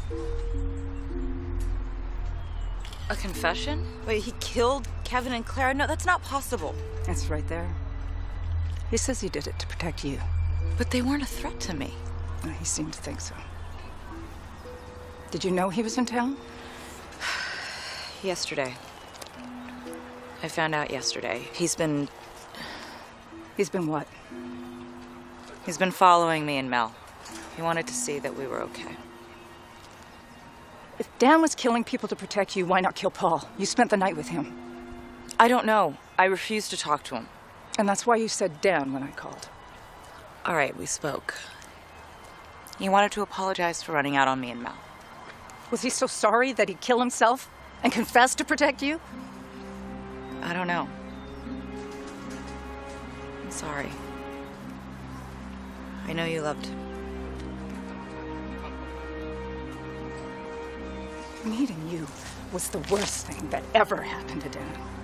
A confession? Wait, he killed Kevin and Clara? No, that's not possible. It's right there. He says he did it to protect you. But they weren't a threat to me. Well, he seemed to think so. Did you know he was in town? Yesterday. I found out yesterday. He's been what? He's been following me and Mel. He wanted to see that we were okay. If Dan was killing people to protect you, why not kill Paul? You spent the night with him. I don't know. I refused to talk to him. And that's why you said Dan when I called. All right, we spoke. He wanted to apologize for running out on me and Mel. Was he so sorry that he'd kill himself and confess to protect you? I don't know. I'm sorry. I know you loved him. Meeting you was the worst thing that ever happened to Dan.